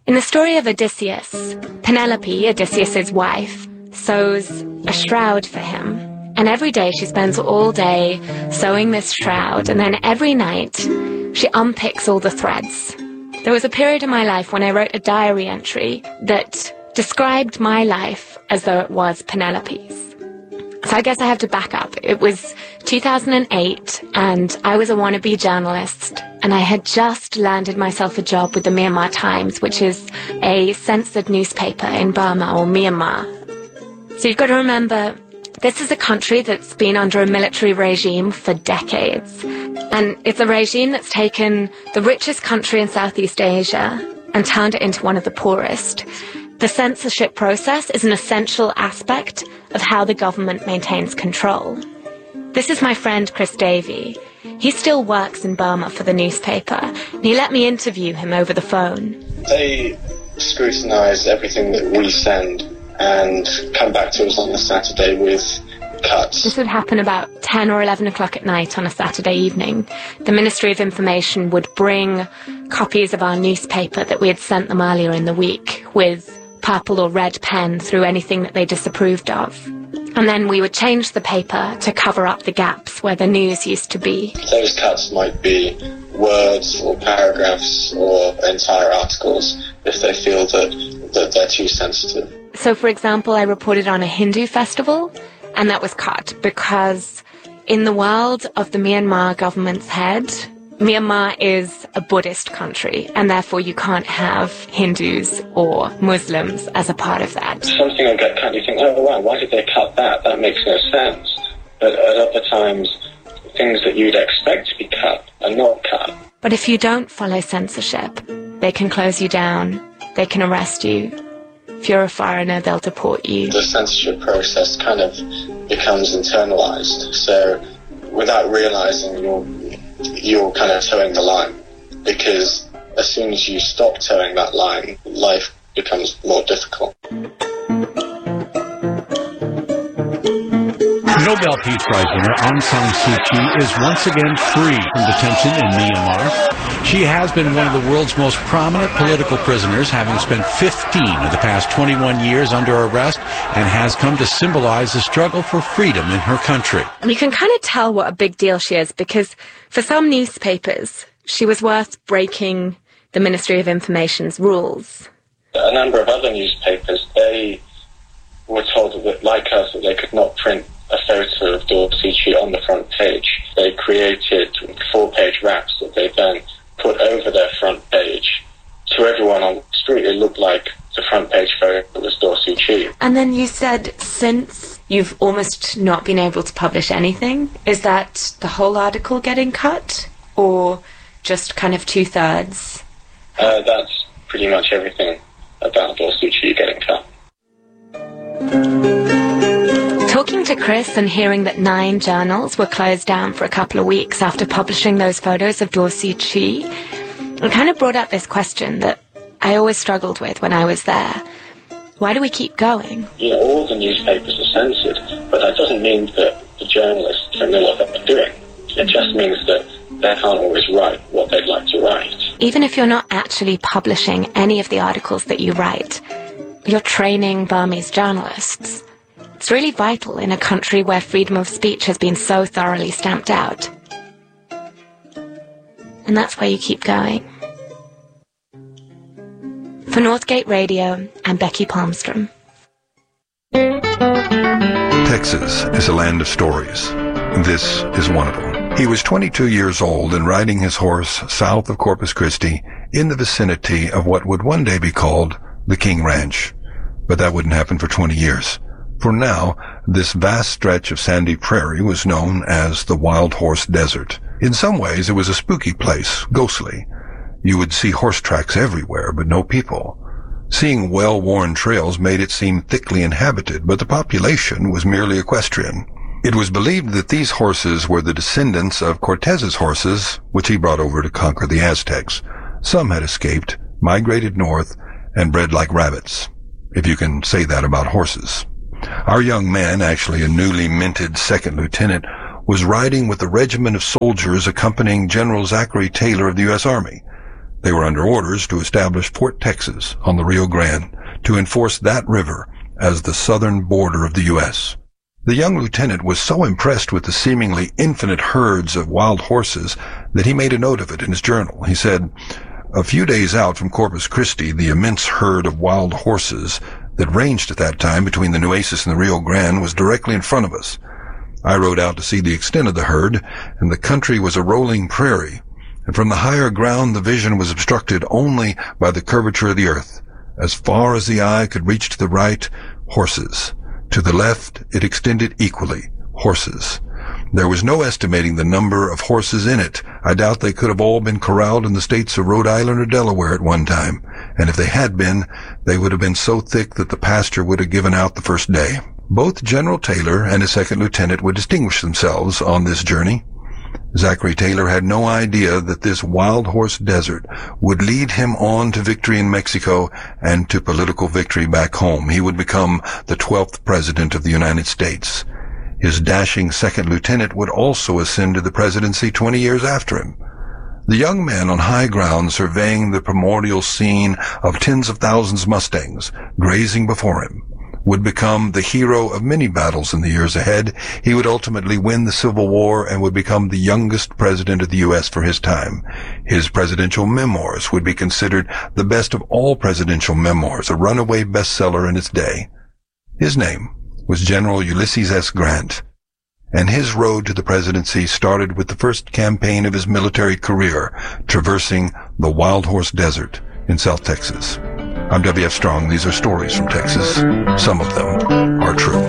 In the story of Odysseus, Penelope, Odysseus's wife, sews a shroud for him. And every day she spends all day sewing this shroud, and then every night she unpicks all the threads. There was a period in my life when I wrote a diary entry that described my life as though it was Penelope's. So I guess I have to back up. It was 2008, and I was a wannabe journalist, and I had just landed myself a job with the Myanmar Times, which is a censored newspaper in Burma, or Myanmar. So you've got to remember, this is a country that's been under a military regime for decades, and it's a regime that's taken the richest country in Southeast Asia and turned it into one of the poorest. The censorship process is an essential aspect of how the government maintains control. This is my friend Chris Davey. He still works in Burma for the newspaper, and he let me interview him over the phone. They scrutinise everything that we send and come back to us on the Saturday with cuts. This would happen about 10 or 11 o'clock at night on a Saturday evening. The Ministry of Information would bring copies of our newspaper that we had sent them earlier in the week with purple or red pen through anything that they disapproved of. And then we would change the paper to cover up the gaps where the news used to be. Those cuts might be words or paragraphs or entire articles if they feel that they're too sensitive. So, for example, I reported on a Hindu festival, and that was cut because in the world of the Myanmar government's head, Myanmar is a Buddhist country, and therefore you can't have Hindus or Muslims as a part of that. Something will get cut, you think, oh wow, why did they cut that? That makes no sense. But at other times, things that you'd expect to be cut are not cut. But if you don't follow censorship, they can close you down, they can arrest you. If you're a foreigner, they'll deport you. The censorship process kind of becomes internalized. So without realizing, you're kind of towing the line. Because as soon as you stop towing that line, life becomes more difficult. Nobel Peace Prize winner Aung San Suu Kyi is once again free from detention in Myanmar. She has been one of the world's most prominent political prisoners, having spent 15 of the past 21 years under arrest, and has come to symbolize the struggle for freedom in her country. You can kind of tell what a big deal she is, because for some newspapers, she was worth breaking the Ministry of Information's rules. A number of other newspapers, they were told that, like us, that they could not print a photo of Daw Suu Kyi on the front page. They created 4-page wraps that they then put over their front page. To everyone on the street, it looked like the front page photo was Daw Suu Kyi. And then you said since you've almost not been able to publish anything, is that the whole article getting cut, or just kind of 2/3? That's pretty much everything about Daw Suu Kyi getting cut. Talking to Chris and hearing that 9 journals were closed down for a couple of weeks after publishing those photos of Daw Suu Kyi, it kind of brought up this question that I always struggled with when I was there. Why do we keep going? You know, all the newspapers are censored, but that doesn't mean that the journalists don't know what they're doing. It just means that they can't always write what they'd like to write. Even if you're not actually publishing any of the articles that you write, you're training Burmese journalists. It's really vital in a country where freedom of speech has been so thoroughly stamped out. And that's why you keep going. For Northgate Radio, I'm Becky Palmstrom. Texas is a land of stories. This is one of them. He was 22 years old and riding his horse south of Corpus Christi in the vicinity of what would one day be called the King Ranch. But that wouldn't happen for 20 years. For now, this vast stretch of sandy prairie was known as the Wild Horse Desert. In some ways, it was a spooky place, ghostly. You would see horse tracks everywhere, but no people. Seeing well-worn trails made it seem thickly inhabited, but the population was merely equestrian. It was believed that these horses were the descendants of Cortez's horses, which he brought over to conquer the Aztecs. Some had escaped, migrated north, and bred like rabbits, if you can say that about horses. Our young man, actually a newly minted second lieutenant, was riding with a regiment of soldiers accompanying General Zachary Taylor of the U.S. Army. They were under orders to establish Fort Texas on the Rio Grande to enforce that river as the southern border of the U.S. The young lieutenant was so impressed with the seemingly infinite herds of wild horses that he made a note of it in his journal. He said, "A few days out from Corpus Christi, the immense herd of wild horses that ranged at that time between the Nueces and the Rio Grande was directly in front of us. I rode out to see the extent of the herd, and the country was a rolling prairie, and from the higher ground the vision was obstructed only by the curvature of the earth. As far as the eye could reach to the right, horses. To the left, it extended equally, horses. There was no estimating the number of horses in it. I doubt they could have all been corralled in the states of Rhode Island or Delaware at one time, and if they had been, they would have been so thick that the pasture would have given out the first day." Both General Taylor and his second lieutenant would distinguish themselves on this journey. Zachary Taylor had no idea that this wild horse desert would lead him on to victory in Mexico and to political victory back home. He would become the 12th President of the United States. His dashing second lieutenant would also ascend to the presidency 20 years after him. The young man on high ground, surveying the primordial scene of tens of thousands of Mustangs grazing before him, would become the hero of many battles in the years ahead. He would ultimately win the Civil War and would become the youngest president of the U.S. for his time. His presidential memoirs would be considered the best of all presidential memoirs, a runaway bestseller in its day. His name was General Ulysses S. Grant, and his road to the presidency started with the first campaign of his military career, traversing the Wild Horse Desert in South Texas. I'm W.F. Strong. These are stories from Texas. Some of them are true.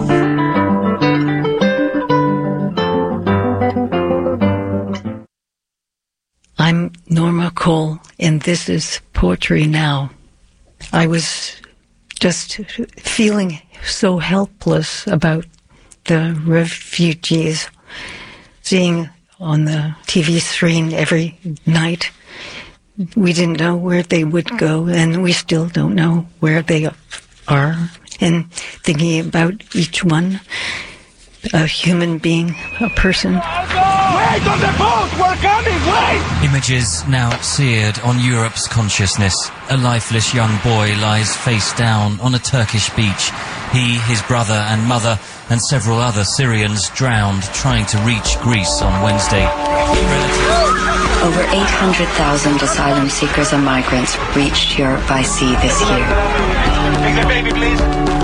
I'm Norma Cole, and this is Poetry Now. I was just feeling so helpless about the refugees, seeing on the TV screen every night. We didn't know where they would go, and we still don't know where they are. And thinking about each one, a human being, a person. Wait on the boat! We're coming! Wait! Images now seared on Europe's consciousness. A lifeless young boy lies face down on a Turkish beach. He, his brother and mother, and several other Syrians drowned trying to reach Greece on Wednesday. Over 800,000 asylum seekers and migrants reached Europe by sea this year. Take the baby, please.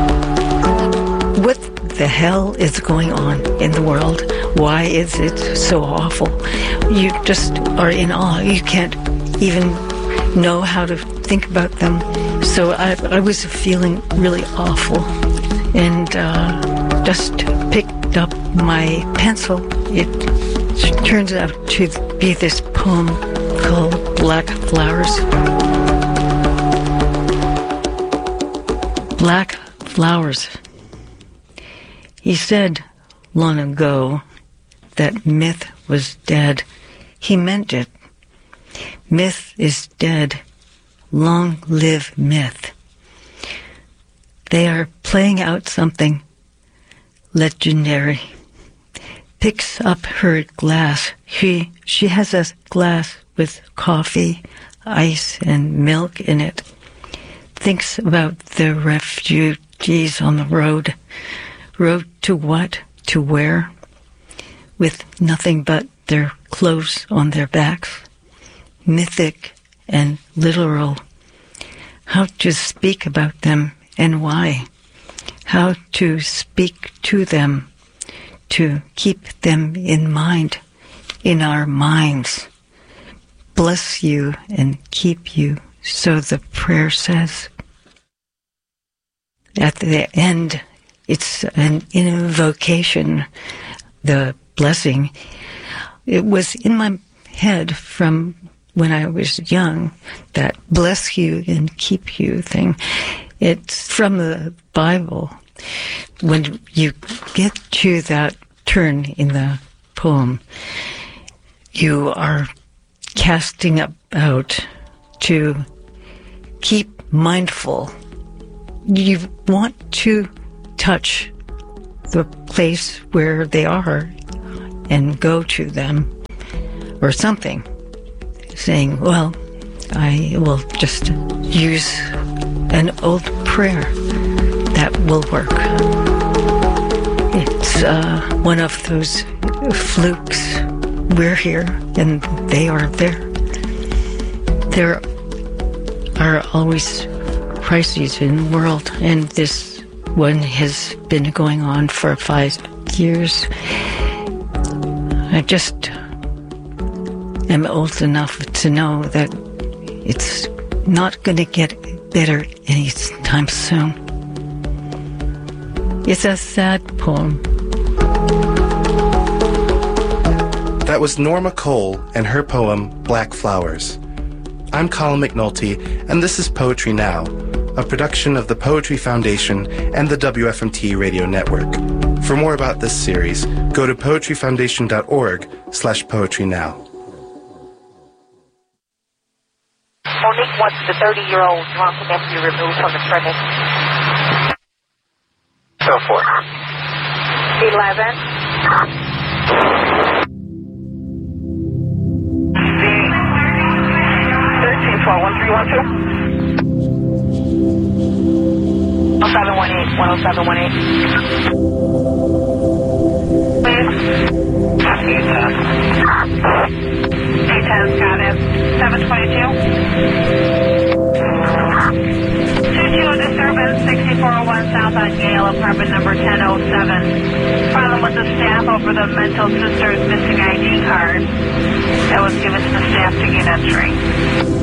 What the hell is going on in the world? Why is it so awful? You just are in awe. You can't even know how to think about them. So I was feeling really awful, and just picked up my pencil. It turns out to be this poem called Black Flowers. Black flowers. He said long ago that myth was dead. He meant it. Myth is dead. Long live myth. They are playing out something legendary. Picks up her glass. She has a glass with coffee, ice, and milk in it. Thinks about the refugees on the road. Road to what? To where? With nothing but their clothes on their backs. Mythic and literal. How to speak about them and why. How to speak to them. To keep them in mind, in our minds. Bless you and keep you, so the prayer says. At the end, it's an invocation, the blessing. It was in my head from when I was young, that bless you and keep you thing. It's from the Bible. When you get to that turn in the poem, you are casting about to keep mindful. You want to touch the place where they are and go to them or something, saying, well, I will just use an old prayer that will work. It's one of those flukes. We're here and they are there. There are always crises in the world, and this one has been going on for 5 years. I just am old enough to know that it's not going to get better anytime soon. It's a sad poem. That was Norma Cole and her poem, Black Flowers. I'm Colin McNulty, and this is Poetry Now, a production of the Poetry Foundation and the WFMT radio network. For more about this series, go to poetryfoundation.org/poetrynow. Monique wants the 30-year-old drunk nephew removed from the premise. Go for it. 11. 13-12-1312. 1718. 810's got it. 722. 22 disturbance, 6401 South on Yale, apartment number 1007. Problem with the staff over the mental sister's missing ID card that was given to the staff to get entry.